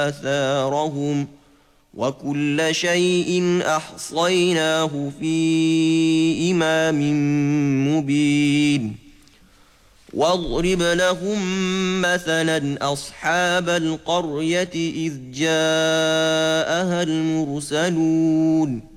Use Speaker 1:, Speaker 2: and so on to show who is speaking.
Speaker 1: آثارهم وكل شيء أحصيناه في إمام مبين واضرب لهم مثلا أصحاب القرية إذ جاءها المرسلون